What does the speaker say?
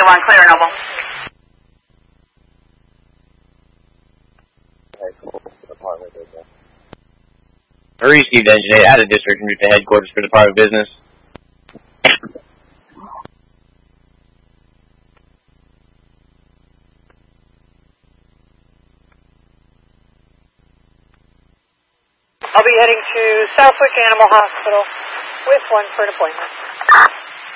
1, clear, Noble. Received Engine 8 out of district and to headquarters for Department of Business. I'll be heading to Southwick Animal Hospital with 1 for an appointment.